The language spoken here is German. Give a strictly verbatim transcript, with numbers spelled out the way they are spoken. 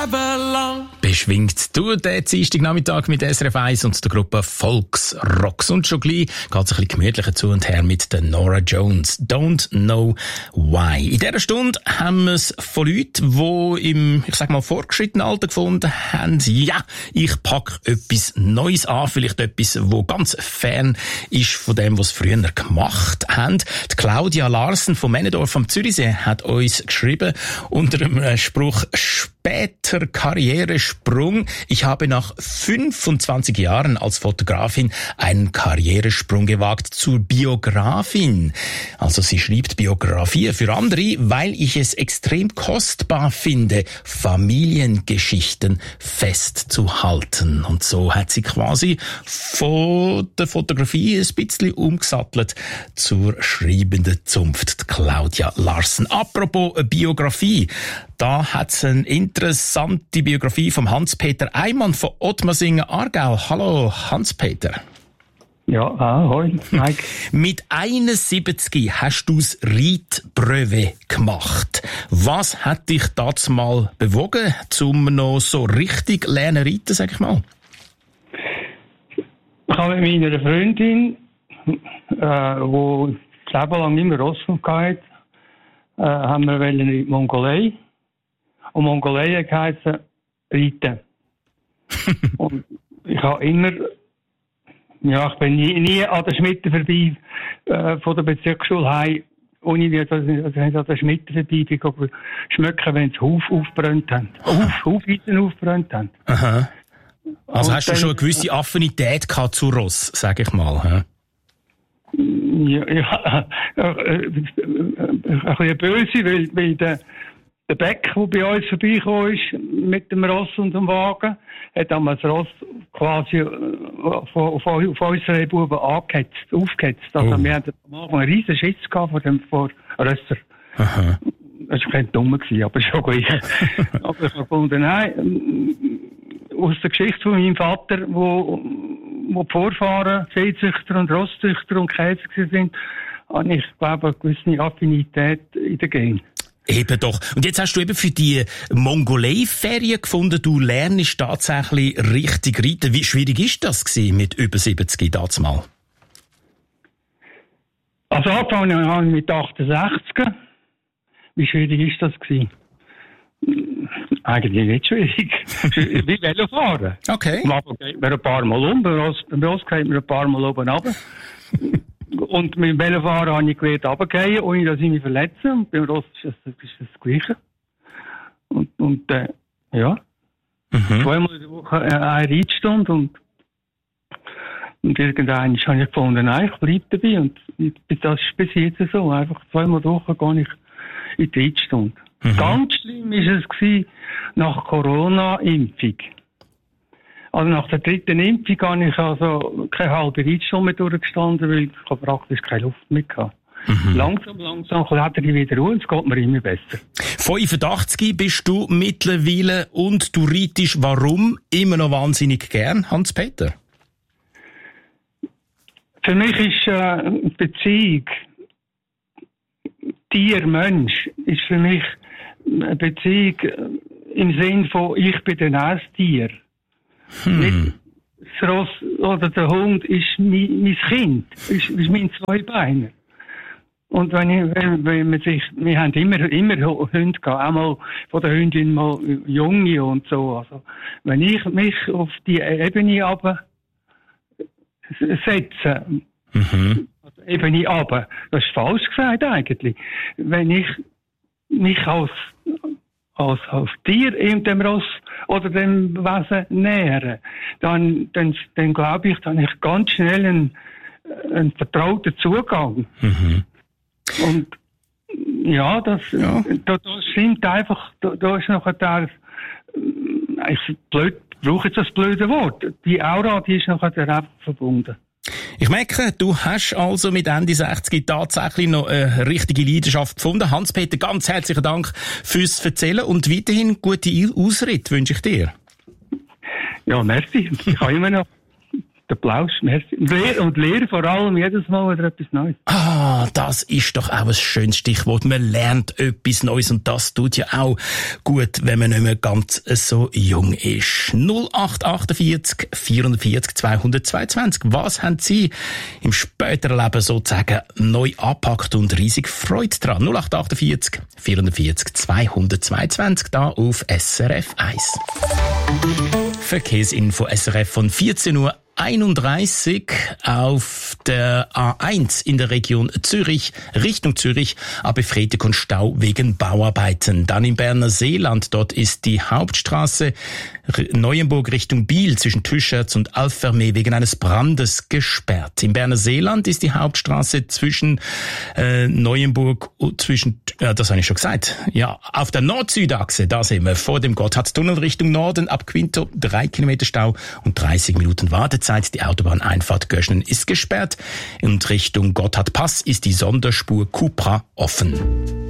I belong. Beschwingt du den Dienstagnachmittag mit S R F eins und der Gruppe Volksrocks. Und schon gleich geht es ein bisschen gemütlicher zu und her mit der Norah Jones. Don't know why. In dieser Stunde haben wir es von Leuten, die im, ich sag mal, fortgeschrittenen Alter gefunden haben, ja, ich packe etwas Neues an, vielleicht etwas, wo ganz fern ist von dem, was sie früher gemacht haben. Die Claudia Larsen von Männendorf am Zürichsee hat uns geschrieben unter dem Spruch später Karrieresprung. Ich habe nach fünfundzwanzig Jahren als Fotografin einen Karrieresprung gewagt zur Biografin. Also sie schreibt Biografie für andere, weil ich es extrem kostbar finde, Familiengeschichten festzuhalten. Und so hat sie quasi von der Fotografie ein bisschen umgesattelt zur schreibenden Zunft, Claudia Larsen. Apropos Biografie, da hat es eine interessante Biografie vom Hans-Peter Eimann von Ottmarsingen, Aargau. Hallo, Hans-Peter. Ja, ah, hoi, Mike. Mit einundsiebzig hast du das Reitbrevet gemacht. Was hat dich dazu mal bewogen, um noch so richtig lernen reiten, sag ich mal? Ich habe mit meiner Freundin, äh, die das Leben lang immer Ross hatte, äh, haben wir in die Mongolei. Und Mongolei hat geheißen reiten. Und ich habe immer, ja, ich bin nie, nie an der Schmiede vorbei, äh, von der Bezirksschule heim, ohne dass ich an der Schmiede vorbei bin, schmecken, wenn sie Huf aufgebrannt haben. Huf, Hufweisen aufgebrannt haben. Aha. Also und hast du dann, schon eine gewisse Affinität gehabt zu Ross, sag ich mal, hä? Ja, ja, äh, ein bisschen böse, weil, weil der, der Beck, der bei uns vorbeigekommen ist, mit dem Ross und dem Wagen, hat damals das Ross quasi von, von, von unseren Buben angehetzt, aufgehetzt. Also oh. wir hatten am Anfang einen riesen Schiss gehabt vor dem vor Rösser. Aha. Das war kein Dummer gewesen, aber schon gleich. Aber ich habe gefunden, nein, aus der Geschichte von meinem Vater, wo, wo die Vorfahren Viehzüchter und Rosszüchter und Käser sind, habe ich, glaube ich, eine gewisse Affinität in der Gen. Eben doch. Und jetzt hast du eben für die Mongolei-Ferien gefunden, du lernst tatsächlich richtig reiten. Wie schwierig ist das gewesen mit über siebzig damals mal? Also angefangen habe ich mit achtundsechzig. Wie schwierig ist das gewesen? Eigentlich nicht schwierig. Wie Velofahren. Okay. Am Anfang geht man ein paar Mal um, beim Ross, beim Ross geht man ein paar Mal oben runter. Und mit dem Velofahren habe ich gelernt, runterzugehen, ohne dass ich mich verletze. Und beim Ross ist das, ist das Gleiche. Und, und äh, ja. Mhm. Zweimal in der Woche äh, eine Reitstunde. Und, und irgendwann habe ich gefunden, nein, ich bleibe dabei. Und das ist bis jetzt so. Einfach zweimal in der Woche gehe ich in die Reitstunde. Mhm. Ganz schlimm war es gewesen, nach Corona-Impfung. Also nach der dritten Impfung habe ich also keine halbe Reitstunde mehr durchgestanden, weil ich praktisch keine Luft mehr hatte. Mhm. Langsam, langsam kletter ich wieder ruhig und es geht mir immer besser. fünfundachtzig bist du mittlerweile und du reitest warum immer noch wahnsinnig gern, Hans-Peter? Für mich ist äh, Beziehung Tier-Mensch ist für mich eine Beziehung im Sinn von ich bin der nächste Tier. Hm. Nicht das Ross oder der Hund ist mein, mein Kind, ist, ist mein Zweibeiner. Und wenn, ich, wenn, wenn man sich, wir haben immer, immer Hunde gehabt, auch mal von der Hündin mal Junge und so. Also, wenn ich mich auf die Ebene runter setze, mhm. also Ebene runter, das ist falsch gesagt eigentlich. Wenn ich mich als, als, als Tier in dem Ross oder dem Wesen nähere, dann, dann, dann glaube ich, dann habe ich ganz schnell einen, einen vertrauten Zugang. Mhm. Und ja, das, ja. Da, das stimmt einfach, da, da ist noch ein ich blöd, brauche jetzt das blöde Wort, die Aura, die ist noch einfach verbunden. Ich merke, du hast also mit Ende sechzig tatsächlich noch eine richtige Leidenschaft gefunden. Hans-Peter, ganz herzlichen Dank fürs Erzählen und weiterhin gute Ausritt wünsche ich dir. Ja, merci. Ich habe immer noch der Plausch. Merci. Und Lehrer, und Lehrer vor allem jedes Mal wieder etwas Neues. Ah, das ist doch auch ein schönes Stichwort. Man lernt etwas Neues und das tut ja auch gut, wenn man nicht mehr ganz so jung ist. null acht achtundvierzig vierundvierzig zweihundertzweiundzwanzig. Was haben Sie im späteren Leben sozusagen neu angepackt und riesig Freude dran? null acht achtundvierzig vierundvierzig zweihundertzweiundzwanzig da auf S R F eins. Verkehrsinfo S R F von vierzehn Uhr einunddreißig auf der A eins in der Region Zürich, Richtung Zürich, aber Freitag und Stau wegen Bauarbeiten. Dann im Berner Seeland, dort ist die Hauptstraße Neuenburg Richtung Biel zwischen Tüscherz und Alfermee wegen eines Brandes gesperrt. Im Berner Seeland ist die Hauptstraße zwischen äh, Neuenburg und zwischen, äh, das habe ich schon gesagt, ja, auf der Nord-Süd-Achse, da sind wir, vor dem Gotthardtunnel Richtung Norden, ab Quinto, drei Kilometer Stau und dreißig Minuten Wartezeit. Die Autobahneinfahrt Göschnen ist gesperrt und Richtung Gotthardpass ist die Sonderspur Cupra offen.